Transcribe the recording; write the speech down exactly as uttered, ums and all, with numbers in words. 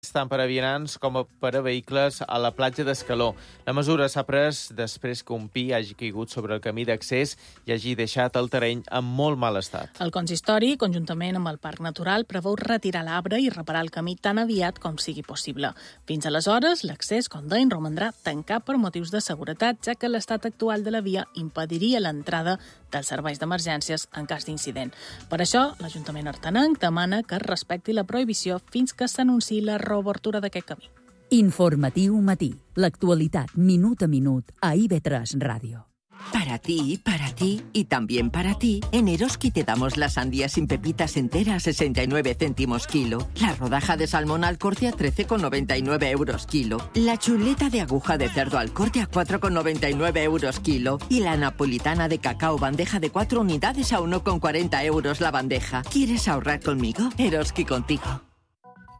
tant per a vianants com per a vehicles a la platja d'Escaló. La mesura s'ha pres després que un pi hagi caigut sobre el camí d'accés i hagi deixat el terreny en molt mal estat. El consistori, conjuntament amb el Parc Natural, preveu retirar l'arbre i reparar el camí tan aviat com sigui possible. Fins aleshores, l'accés, com deien, romandrà tancat per motius de seguretat, ja que l'estat actual de la via impediria l'entrada dels serveis d'emergències en cas d'incident. Per això, l'Ajuntament artanenc demana que es respecti la prohibició fins que s'anunciï la reobertura d'aquest camí. Informatiu Matí. L'actualitat minut a minut a I V tres Ràdio. Para ti, para ti y también para ti, en Eroski te damos la sandía sin pepitas entera a sesenta y nueve céntimos kilo, la rodaja de salmón al corte a trece con noventa y nueve euros kilo, la chuleta de aguja de cerdo al corte a cuatro con noventa y nueve euros kilo y la napolitana de cacao bandeja de cuatro unidades a uno con cuarenta euros la bandeja. ¿Quieres ahorrar conmigo? Eroski contigo.